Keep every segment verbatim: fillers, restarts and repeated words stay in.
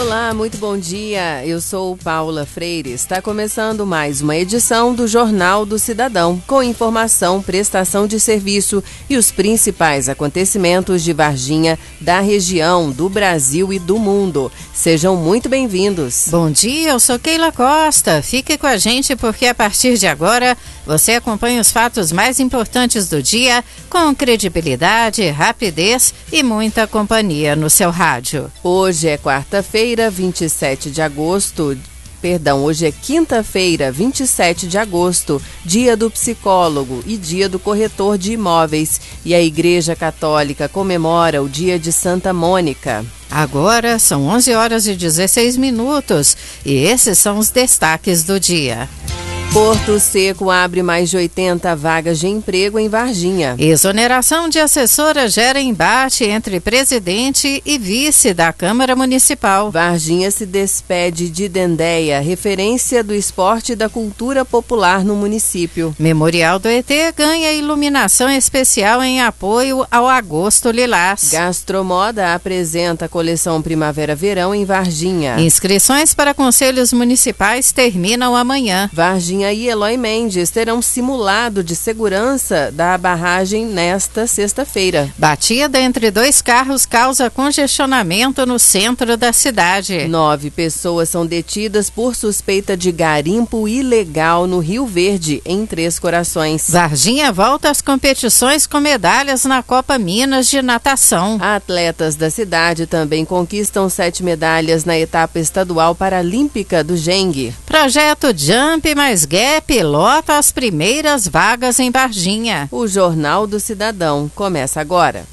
Olá, muito bom dia. Eu sou Paula Freire. Está começando mais uma edição do Jornal do Cidadão, com informação, prestação de serviço e os principais acontecimentos de Varginha, da região, do Brasil e do mundo. Sejam muito bem-vindos. Bom dia, eu sou Keila Costa. Fique com a gente porque a partir de agora você acompanha os fatos mais importantes do dia com credibilidade, rapidez e muita companhia no seu rádio. Hoje é quarta-feira, vinte e sete de agosto. Perdão, hoje é quinta-feira, vinte e sete de agosto, dia do psicólogo e dia do corretor de imóveis. E a Igreja Católica comemora o dia de Santa Mônica. Agora são onze horas e dezesseis minutos e esses são os destaques do dia. Porto Seco abre mais de oitenta vagas de emprego em Varginha. Exoneração de assessora gera embate entre presidente e vice da Câmara Municipal. Varginha se despede de Dendéia, referência do esporte e da cultura popular no município. Memorial do E T ganha iluminação especial em apoio ao Agosto Lilás. Gastromoda apresenta a coleção Primavera-Verão em Varginha. Inscrições para conselhos municipais terminam amanhã. Varginha e Eloy Mendes terão simulado de segurança da barragem nesta sexta-feira. Batida entre dois carros causa congestionamento no centro da cidade. Nove pessoas são detidas por suspeita de garimpo ilegal no Rio Verde, em Três Corações. Varginha volta às competições com medalhas na Copa Minas de natação. Atletas da cidade também conquistam sete medalhas na etapa estadual paralímpica do Gengue. Projeto Jump mais Gap lota as primeiras vagas em Varginha. O Jornal do Cidadão começa agora.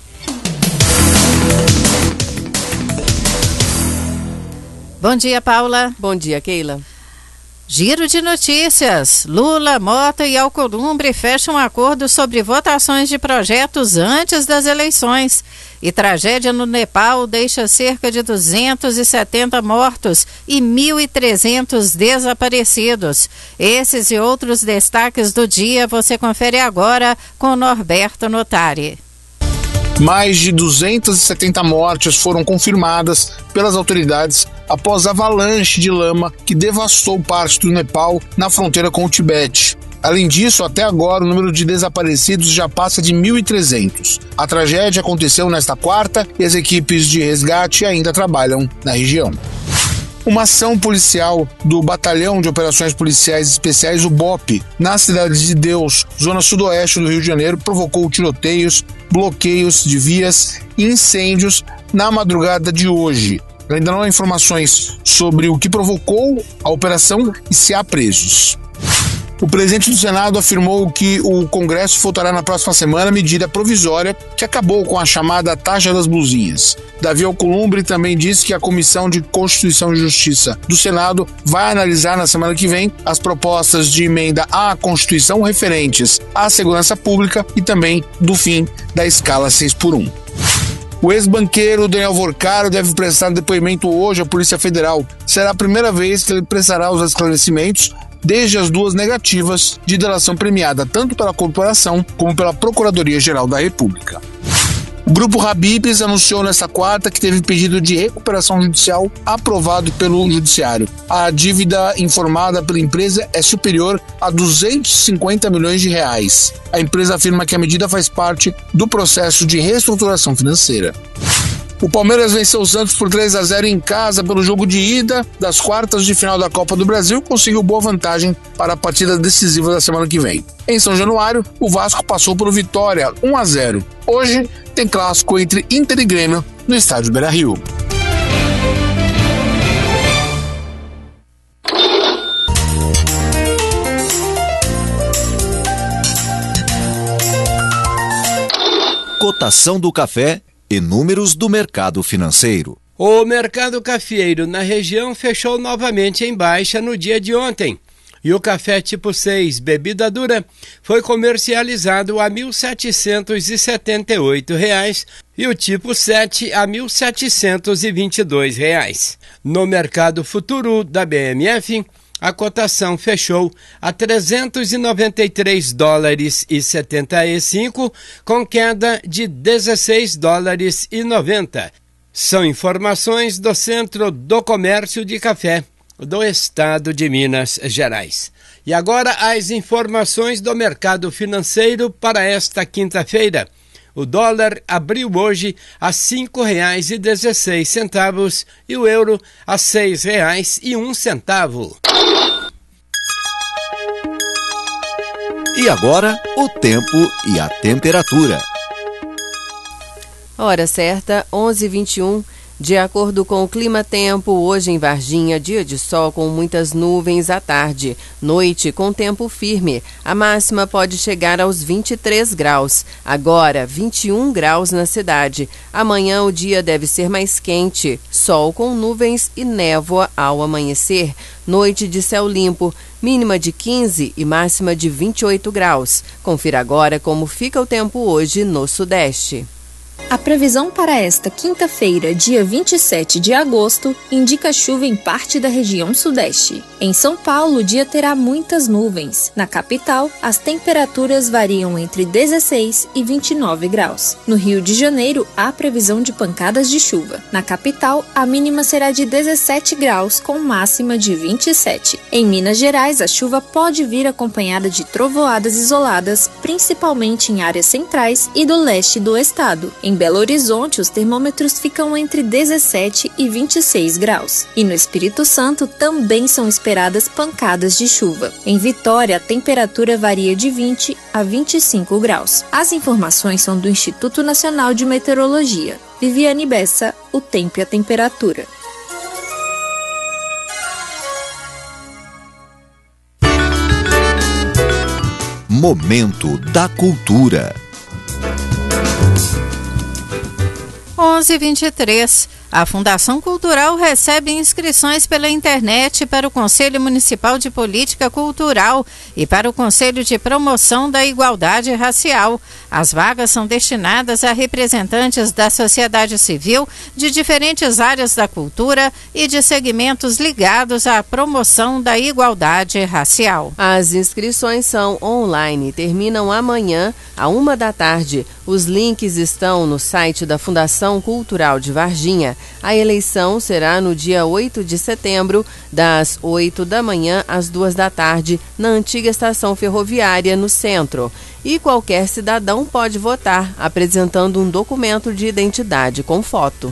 Bom dia, Paula. Bom dia, Keila. Giro de notícias. Lula, Mota e Alcolumbre fecham um acordo sobre votações de projetos antes das eleições. E tragédia no Nepal deixa cerca de duzentos e setenta mortos e mil e trezentos desaparecidos. Esses e outros destaques do dia você confere agora com Norberto Notari. Mais de duzentas e setenta mortes foram confirmadas pelas autoridades após a avalanche de lama que devastou parte do Nepal na fronteira com o Tibete. Além disso, até agora o número de desaparecidos já passa de mil e trezentos. A tragédia aconteceu nesta quarta e as equipes de resgate ainda trabalham na região. Uma ação policial do Batalhão de Operações Policiais Especiais, o B O P, na Cidade de Deus, zona sudoeste do Rio de Janeiro, provocou tiroteios, bloqueios de vias e incêndios na madrugada de hoje. Ainda não há informações sobre o que provocou a operação e se há presos. O presidente do Senado afirmou que o Congresso votará na próxima semana a medida provisória que acabou com a chamada taxa das blusinhas. Davi Alcolumbre também disse que a Comissão de Constituição e Justiça do Senado vai analisar na semana que vem as propostas de emenda à Constituição referentes à segurança pública e também do fim da escala seis por um. O ex-banqueiro Daniel Vorcaro deve prestar depoimento hoje à Polícia Federal. Será a primeira vez que ele prestará os esclarecimentos desde as duas negativas de delação premiada tanto pela corporação como pela Procuradoria-Geral da República. O Grupo Habib's anunciou nesta quarta que teve pedido de recuperação judicial aprovado pelo Judiciário. A dívida informada pela empresa é superior a duzentos e cinquenta milhões de reais. A empresa afirma que a medida faz parte do processo de reestruturação financeira. O Palmeiras venceu o Santos por três a zero em casa pelo jogo de ida das quartas de final da Copa do Brasil, conseguiu boa vantagem para a partida decisiva da semana que vem. Em São Januário, o Vasco passou por Vitória um a zero. Hoje tem clássico entre Inter e Grêmio no estádio Beira-Rio. Cotação do café e números do mercado financeiro. O mercado cafeeiro na região fechou novamente em baixa no dia de ontem. E o café tipo seis, bebida dura, foi comercializado a mil setecentos e setenta e oito reais e o tipo sete a mil setecentos e vinte e dois reais. No mercado futuro da B M F, a cotação fechou a trezentos e noventa e três dólares e setenta e cinco, com queda de dezesseis dólares e noventa. São informações do Centro do Comércio de Café do Estado de Minas Gerais. E agora as informações do mercado financeiro para esta quinta-feira. O dólar abriu hoje a cinco reais e dezesseis centavos e o euro a seis reais e um centavo. E agora, o tempo e a temperatura. Hora certa, onze e vinte e um. De acordo com o clima-tempo, hoje em Varginha, dia de sol com muitas nuvens à tarde. Noite com tempo firme. A máxima pode chegar aos vinte e três graus. Agora, vinte e um graus na cidade. Amanhã o dia deve ser mais quente. Sol com nuvens e névoa ao amanhecer. Noite de céu limpo. Mínima de quinze e máxima de vinte e oito graus. Confira agora como fica o tempo hoje no Sudeste. A previsão para esta quinta-feira, dia vinte e sete de agosto, indica chuva em parte da região sudeste. Em São Paulo, o dia terá muitas nuvens. Na capital, as temperaturas variam entre dezesseis e vinte e nove graus. No Rio de Janeiro, há previsão de pancadas de chuva. Na capital, a mínima será de dezessete graus, com máxima de vinte e sete. Em Minas Gerais, a chuva pode vir acompanhada de trovoadas isoladas, principalmente em áreas centrais e do leste do estado. Em Belo Horizonte, os termômetros ficam entre dezessete e vinte e seis graus. E no Espírito Santo também são esperadas pancadas de chuva. Em Vitória, a temperatura varia de vinte a vinte e cinco graus. As informações são do Instituto Nacional de Meteorologia. Viviane Bessa, o tempo e a temperatura. Momento da Cultura. onze e vinte e três. A Fundação Cultural recebe inscrições pela internet para o Conselho Municipal de Política Cultural e para o Conselho de Promoção da Igualdade Racial. As vagas são destinadas a representantes da sociedade civil de diferentes áreas da cultura e de segmentos ligados à promoção da igualdade racial. As inscrições são online e terminam amanhã, à uma da tarde. Os links estão no site da Fundação Cultural de Varginha. A eleição será no dia oito de setembro, das oito da manhã às duas da tarde, na antiga estação ferroviária, no centro. E qualquer cidadão pode votar, apresentando um documento de identidade com foto.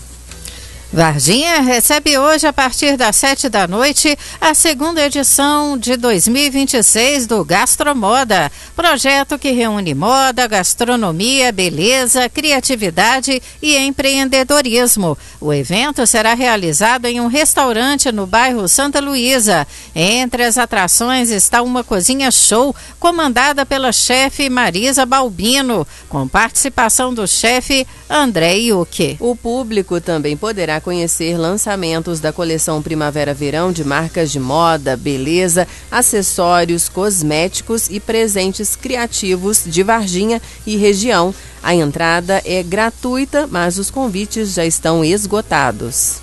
Varginha recebe hoje, a partir das sete da noite, a segunda edição de dois mil e vinte e seis do Gastromoda, projeto que reúne moda, gastronomia, beleza, criatividade e empreendedorismo. O evento será realizado em um restaurante no bairro Santa Luísa. Entre as atrações está uma cozinha show comandada pela chefe Marisa Balbino, com participação do chefe André Yuki. O público também poderá conhecer lançamentos da coleção Primavera-Verão de marcas de moda, beleza, acessórios, cosméticos e presentes criativos de Varginha e região. A entrada é gratuita, mas os convites já estão esgotados.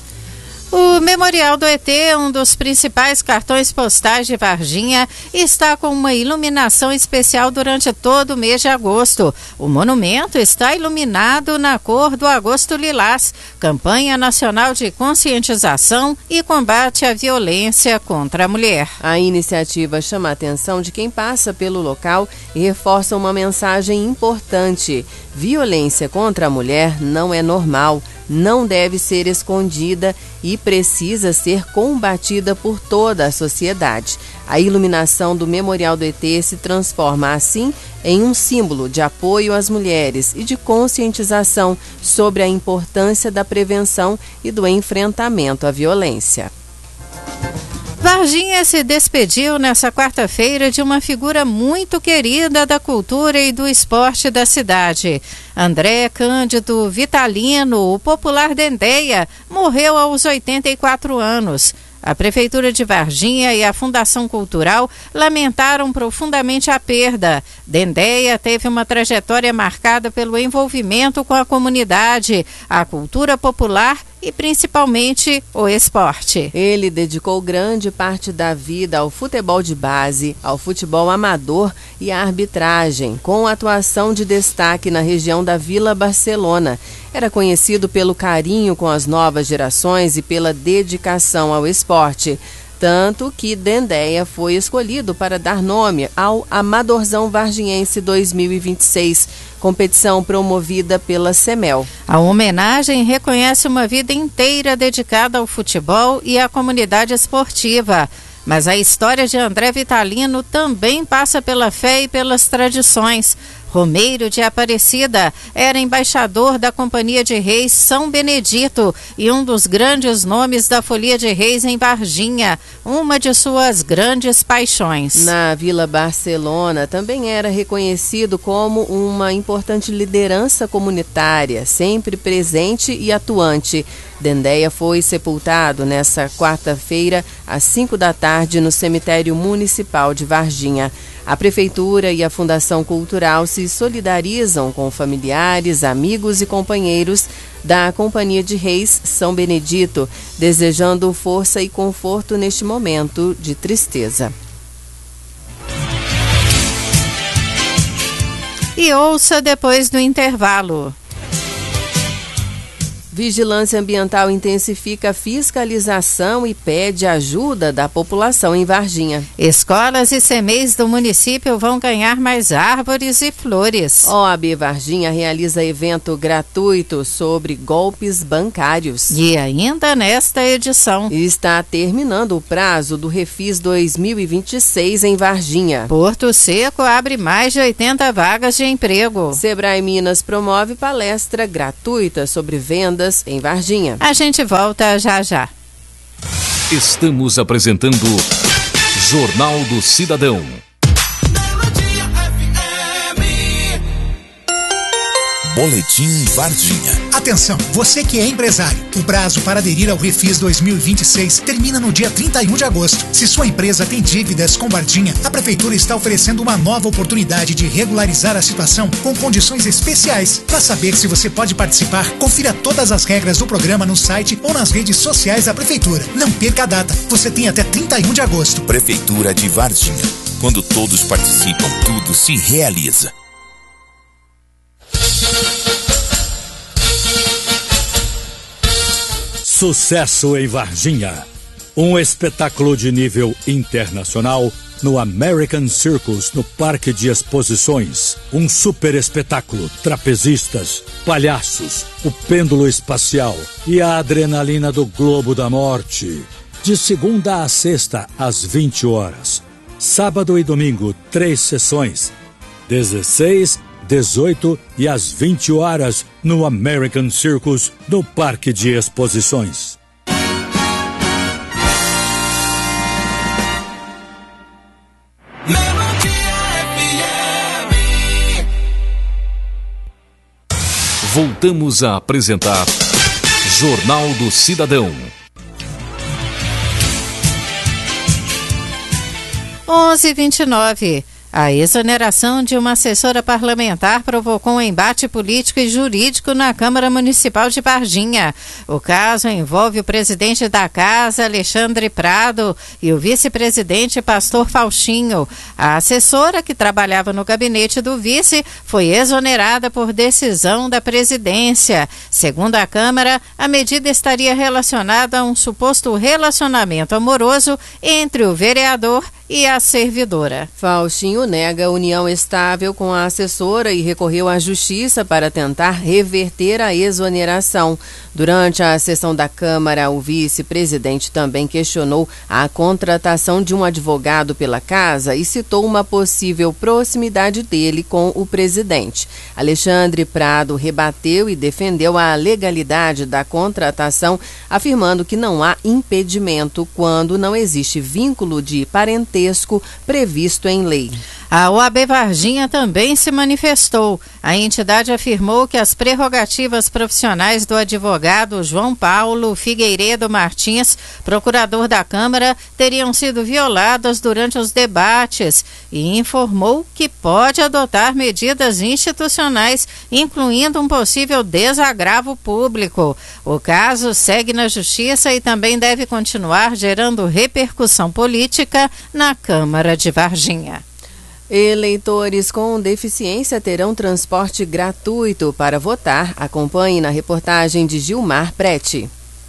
O Memorial do E T, um dos principais cartões postais de Varginha, está com uma iluminação especial durante todo o mês de agosto. O monumento está iluminado na cor do Agosto Lilás, campanha nacional de conscientização e combate à violência contra a mulher. A iniciativa chama a atenção de quem passa pelo local e reforça uma mensagem importante: violência contra a mulher não é normal, não deve ser escondida e precisa ser combatida por toda a sociedade. A iluminação do Memorial do E T se transforma, assim, em um símbolo de apoio às mulheres e de conscientização sobre a importância da prevenção e do enfrentamento à violência. Varginha se despediu nesta quarta-feira de uma figura muito querida da cultura e do esporte da cidade. André Cândido Vitalino, o popular Dendeia, morreu aos oitenta e quatro anos. A Prefeitura de Varginha e a Fundação Cultural lamentaram profundamente a perda. Dendeia teve uma trajetória marcada pelo envolvimento com a comunidade, a cultura popular e principalmente o esporte. Ele dedicou grande parte da vida ao futebol de base, ao futebol amador e à arbitragem, com atuação de destaque na região da Vila Barcelona. Era conhecido pelo carinho com as novas gerações e pela dedicação ao esporte. Tanto que Dendéia foi escolhido para dar nome ao Amadorzão Varginhense dois mil e vinte e seis, competição promovida pela Semel. A homenagem reconhece uma vida inteira dedicada ao futebol e à comunidade esportiva. Mas a história de André Vitalino também passa pela fé e pelas tradições. Romeiro de Aparecida era embaixador da Companhia de Reis São Benedito e um dos grandes nomes da Folia de Reis em Varginha, uma de suas grandes paixões. Na Vila Barcelona também era reconhecido como uma importante liderança comunitária, sempre presente e atuante. Dendéia foi sepultado nesta quarta-feira, às cinco da tarde, no cemitério municipal de Varginha. A Prefeitura e a Fundação Cultural se solidarizam com familiares, amigos e companheiros da Companhia de Reis São Benedito, desejando força e conforto neste momento de tristeza. E ouça depois do intervalo. Vigilância Ambiental intensifica a fiscalização e pede ajuda da população em Varginha. Escolas e C M E Is do município vão ganhar mais árvores e flores. O A B Varginha realiza evento gratuito sobre golpes bancários. E ainda nesta edição, está terminando o prazo do Refis dois mil e vinte e seis em Varginha. Porto Seco abre mais de oitenta vagas de emprego. Sebrae Minas promove palestra gratuita sobre vendas em Varginha. A gente volta já já. Estamos apresentando Jornal do Cidadão. Boletim Varginha. Atenção, você que é empresário. O prazo para aderir ao Refis dois mil e vinte e seis termina no dia trinta e um de agosto. Se sua empresa tem dívidas com Varginha, a Prefeitura está oferecendo uma nova oportunidade de regularizar a situação com condições especiais. Para saber se você pode participar, confira todas as regras do programa no site ou nas redes sociais da Prefeitura. Não perca a data, você tem até trinta e um de agosto. Prefeitura de Varginha. Quando todos participam, tudo se realiza. Sucesso em Varginha. Um espetáculo de nível internacional no American Circus, no Parque de Exposições. Um super espetáculo, trapezistas, palhaços, o pêndulo espacial e a adrenalina do Globo da Morte. De segunda a sexta, às vinte horas. Sábado e domingo, três sessões. dezesseis, dezoito e às vinte horas no American Circus, no Parque de Exposições. Voltamos a apresentar Jornal do Cidadão. onze e vinte e nove. A exoneração de uma assessora parlamentar provocou um embate político e jurídico na Câmara Municipal de Varginha. O caso envolve o presidente da casa, Alexandre Prado, e o vice-presidente, Pastor Faustinho. A assessora, que trabalhava no gabinete do vice, foi exonerada por decisão da presidência. Segundo a Câmara, a medida estaria relacionada a um suposto relacionamento amoroso entre o vereador e a servidora. Faustinho nega a união estável com a assessora e recorreu à justiça para tentar reverter a exoneração. Durante a sessão da Câmara, o vice-presidente também questionou a contratação de um advogado pela casa e citou uma possível proximidade dele com o presidente. Alexandre Prado rebateu e defendeu a legalidade da contratação, afirmando que não há impedimento quando não existe vínculo de parentesco previsto em lei. A O A B Varginha também se manifestou. A entidade afirmou que as prerrogativas profissionais do advogado João Paulo Figueiredo Martins, procurador da Câmara, teriam sido violadas durante os debates e informou que pode adotar medidas institucionais, incluindo um possível desagravo público. O caso segue na Justiça e também deve continuar gerando repercussão política na Câmara de Varginha. Eleitores com deficiência terão transporte gratuito para votar. Acompanhe na reportagem de Gilmar Prete.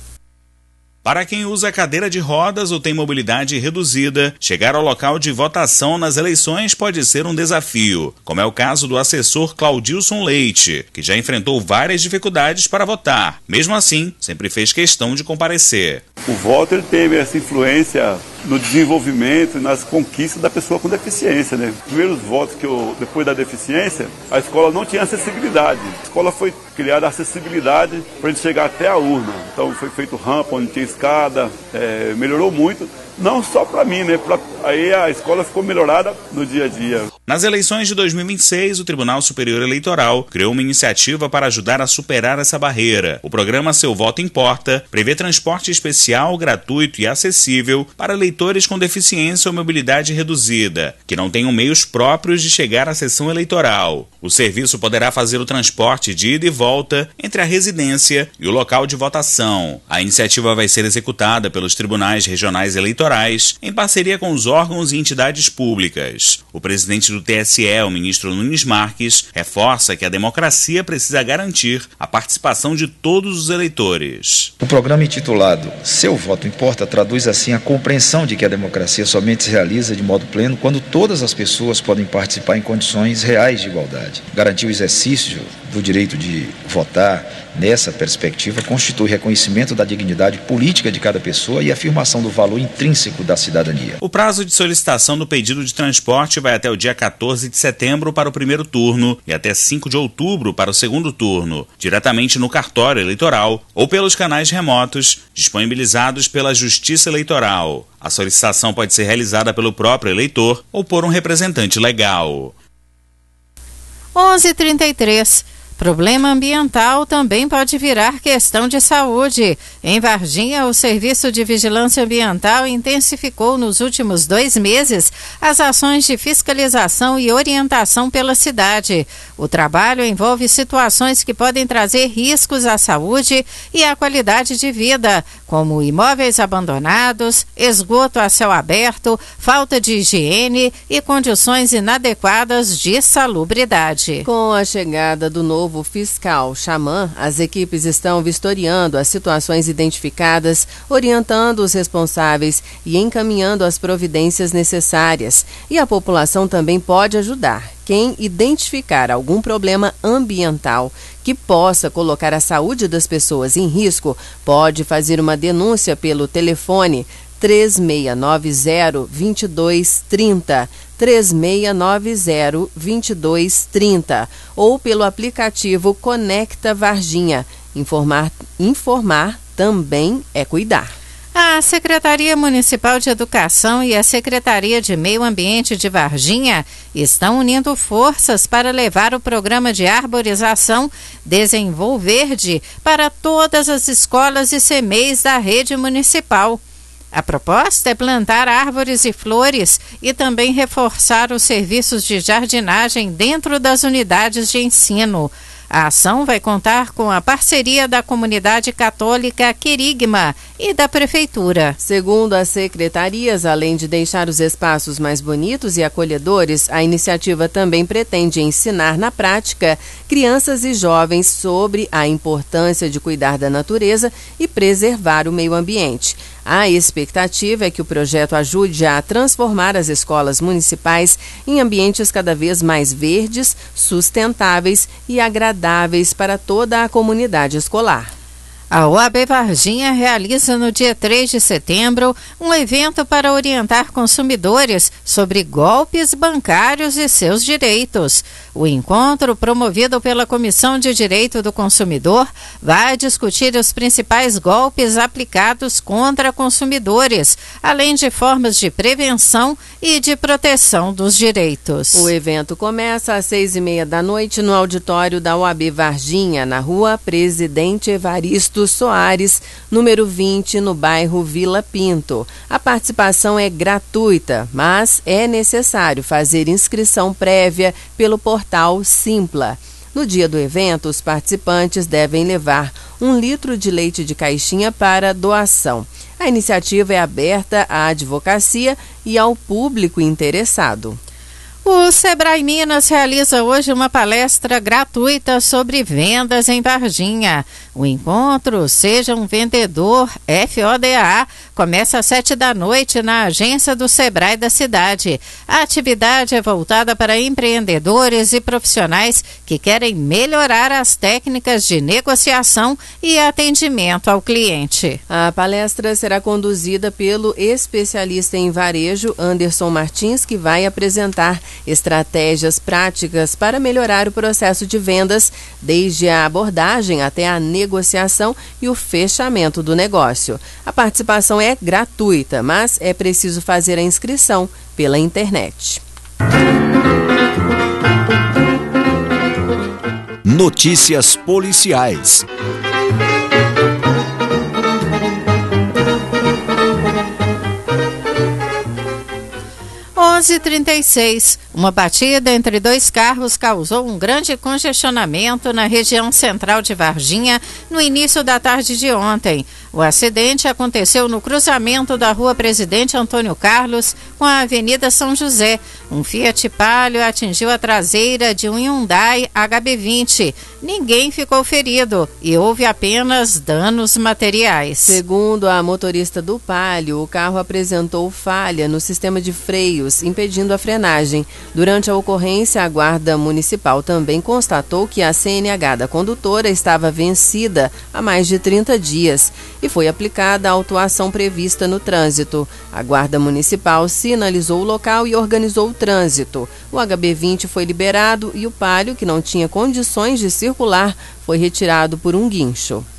Para quem usa cadeira de rodas ou tem mobilidade reduzida, chegar ao local de votação nas eleições pode ser um desafio, como é o caso do assessor Claudilson Leite, que já enfrentou várias dificuldades para votar. Mesmo assim, sempre fez questão de comparecer. O voto ele teve essa influência no desenvolvimento e nas conquistas da pessoa com deficiência, né? Os primeiros votos que eu, depois da deficiência, a escola não tinha acessibilidade. A escola foi criada a acessibilidade para a gente chegar até a urna. Então foi feito rampa onde tinha escada, é, melhorou muito. Não só para mim, né? Pra, aí a escola ficou melhorada no dia a dia. Nas eleições de dois mil e vinte e seis, o Tribunal Superior Eleitoral criou uma iniciativa para ajudar a superar essa barreira. O programa Seu Voto Importa prevê transporte especial, gratuito e acessível para eleitores com deficiência ou mobilidade reduzida, que não tenham meios próprios de chegar à sessão eleitoral. O serviço poderá fazer o transporte de ida e volta entre a residência e o local de votação. A iniciativa vai ser executada pelos tribunais regionais eleitorais em parceria com os órgãos e entidades públicas. O presidente do T S E, o ministro Nunes Marques, reforça que a democracia precisa garantir a participação de todos os eleitores. O programa intitulado Seu Voto Importa traduz assim a compreensão de que a democracia somente se realiza de modo pleno quando todas as pessoas podem participar em condições reais de igualdade. Garantir o exercício do direito de votar nessa perspectiva constitui reconhecimento da dignidade política de cada pessoa e afirmação do valor intrínseco da cidadania. O prazo de solicitação do pedido de transporte vai até o dia quatorze de setembro para o primeiro turno e até cinco de outubro para o segundo turno, diretamente no cartório eleitoral ou pelos canais remotos disponibilizados pela Justiça Eleitoral. A solicitação pode ser realizada pelo próprio eleitor ou por um representante legal. onze e trinta e três. Problema ambiental também pode virar questão de saúde. Em Varginha, o Serviço de Vigilância Ambiental intensificou nos últimos dois meses as ações de fiscalização e orientação pela cidade. O trabalho envolve situações que podem trazer riscos à saúde e à qualidade de vida, como imóveis abandonados, esgoto a céu aberto, falta de higiene e condições inadequadas de salubridade. Com a chegada do novo fiscal Xamã, as equipes estão vistoriando as situações identificadas, orientando os responsáveis e encaminhando as providências necessárias. E a população também pode ajudar. Quem identificar algum problema ambiental que possa colocar a saúde das pessoas em risco, pode fazer uma denúncia pelo telefone três seis nove zero, dois dois três zero, três seis nove zero, dois dois três zero ou pelo aplicativo Conecta Varginha. Informar, informar também é cuidar. A Secretaria Municipal de Educação e a Secretaria de Meio Ambiente de Varginha estão unindo forças para levar o programa de arborização Desenvolverde para todas as escolas e C M E Is da rede municipal. A proposta é plantar árvores e flores e também reforçar os serviços de jardinagem dentro das unidades de ensino. A ação vai contar com a parceria da comunidade católica Querigma e da Prefeitura. Segundo as secretarias, além de deixar os espaços mais bonitos e acolhedores, a iniciativa também pretende ensinar na prática crianças e jovens sobre a importância de cuidar da natureza e preservar o meio ambiente. A expectativa é que o projeto ajude a transformar as escolas municipais em ambientes cada vez mais verdes, sustentáveis e agradáveis para toda a comunidade escolar. A O A B Varginha realiza no dia três de setembro um evento para orientar consumidores sobre golpes bancários e seus direitos. O encontro, promovido pela Comissão de Direito do Consumidor, vai discutir os principais golpes aplicados contra consumidores, além de formas de prevenção e de proteção dos direitos. O evento começa às seis e meia da noite no auditório da O A B Varginha, na Rua Presidente Evaristo Soares, número vinte, no bairro Vila Pinto. A participação é gratuita, mas é necessário fazer inscrição prévia pelo portal Simpla. No dia do evento, os participantes devem levar um litro de leite de caixinha para doação. A iniciativa é aberta à advocacia e ao público interessado. O Sebrae Minas realiza hoje uma palestra gratuita sobre vendas em Varginha. O encontro Seja um Vendedor F O D A começa às sete da noite na agência do Sebrae da cidade. A atividade é voltada para empreendedores e profissionais que querem melhorar as técnicas de negociação e atendimento ao cliente. A palestra será conduzida pelo especialista em varejo Anderson Martins, que vai apresentar estratégias práticas para melhorar o processo de vendas, desde a abordagem até a negociação e o fechamento do negócio. A participação é gratuita, mas é preciso fazer a inscrição pela internet. Notícias policiais. onze e trinta e seis. Uma batida entre dois carros causou um grande congestionamento na região central de Varginha no início da tarde de ontem. O acidente aconteceu no cruzamento da Rua Presidente Antônio Carlos com a Avenida São José. Um Fiat Palio atingiu a traseira de um Hyundai H B vinte. Ninguém ficou ferido e houve apenas danos materiais. Segundo a motorista do Palio, o carro apresentou falha no sistema de freios, impedindo a frenagem. Durante a ocorrência, a Guarda Municipal também constatou que a C N H da condutora estava vencida há mais de trinta dias e foi aplicada a autuação prevista no trânsito. A Guarda Municipal sinalizou o local e organizou o trânsito. O H B vinte foi liberado e o Palio, que não tinha condições de circular, foi retirado por um guincho.